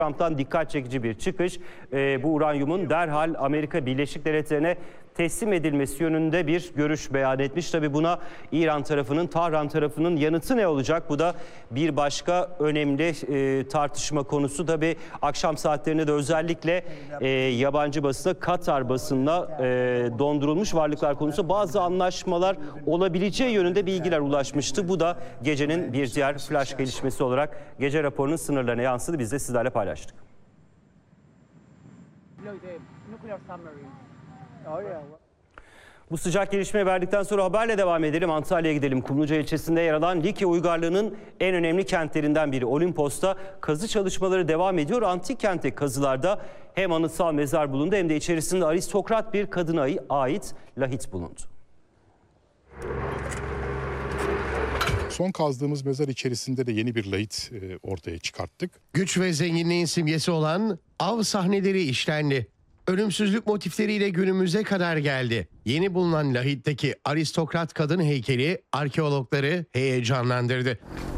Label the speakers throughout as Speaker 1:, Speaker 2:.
Speaker 1: Trump'tan dikkat çekici bir çıkış. Bu uranyumun derhal Amerika Birleşik Devletleri'ne teslim edilmesi yönünde bir görüş beyan etmiş. Tabii buna İran tarafının, Tahran tarafının yanıtı ne olacak? Bu da bir başka önemli tartışma konusu. Tabii akşam saatlerinde de özellikle yabancı basında, Katar basında dondurulmuş varlıklar konusu bazı anlaşmalar olabileceği yönünde bilgiler ulaşmıştı. Bu da gecenin bir diğer flash gelişmesi olarak gece raporunun sınırlarına yansıdı. Biz de sizlerle paylaştık. Bu sıcak gelişmeyi verdikten sonra haberle devam edelim. Antalya'ya gidelim. Kumluca ilçesinde yer alan Likya uygarlığının en önemli kentlerinden biri. Olimpos'ta kazı çalışmaları devam ediyor. Antik kente kazılarda hem anıtsal mezar bulundu hem de içerisinde aristokrat bir kadına ait lahit bulundu.
Speaker 2: Son kazdığımız mezar içerisinde de yeni bir lahit ortaya çıkarttık.
Speaker 3: Güç ve zenginliğin simgesi olan av sahneleri işlendi. Ölümsüzlük motifleriyle günümüze kadar geldi. Yeni bulunan lahitteki aristokrat kadın heykeli arkeologları heyecanlandırdı.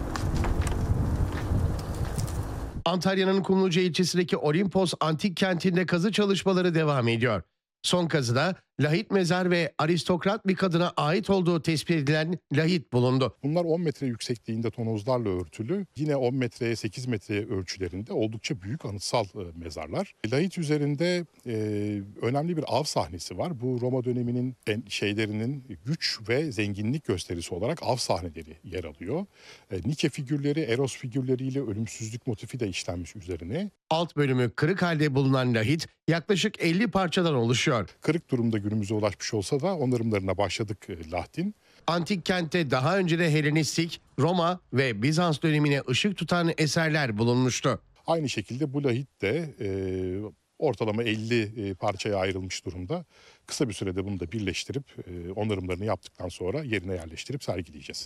Speaker 3: Antalya'nın Kumluca ilçesindeki Olimpos antik kentinde kazı çalışmaları devam ediyor. Son kazıda lahit mezar ve aristokrat bir kadına ait olduğu tespit edilen lahit bulundu.
Speaker 2: Bunlar 10 metre yüksekliğinde tonozlarla örtülü. Yine 10 metreye 8 metreye ölçülerinde oldukça büyük anıtsal mezarlar. Lahit üzerinde önemli bir av sahnesi var. Bu Roma döneminin şeylerinin güç ve zenginlik gösterisi olarak av sahneleri yer alıyor. Nike figürleri, Eros figürleriyle ölümsüzlük motifi de işlenmiş üzerine.
Speaker 3: Alt bölümü kırık halde bulunan lahit yaklaşık 50 parçadan oluşuyor.
Speaker 2: Kırık durumda günümüze ulaşmış olsa da onarımlarına başladık lahtin.
Speaker 3: Antik kentte daha önce de Helenistik, Roma ve Bizans dönemine ışık tutan eserler bulunmuştu.
Speaker 2: Aynı şekilde bu lahit de ortalama 50 parçaya ayrılmış durumda. Kısa bir sürede bunu da birleştirip onarımlarını yaptıktan sonra yerine yerleştirip sergileyeceğiz.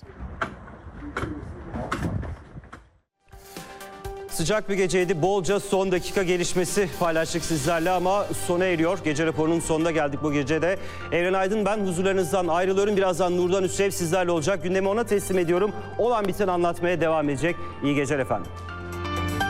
Speaker 1: Sıcak bir geceydi. Bolca son dakika gelişmesi paylaştık sizlerle ama sona eriyor. Gece raporunun sonuna geldik bu gece de. Evren Aydın ben huzurlarınızdan ayrılıyorum. Birazdan Nurdan Üstev sizlerle olacak. Gündemi ona teslim ediyorum. Olan biten anlatmaya devam edecek. İyi geceler efendim.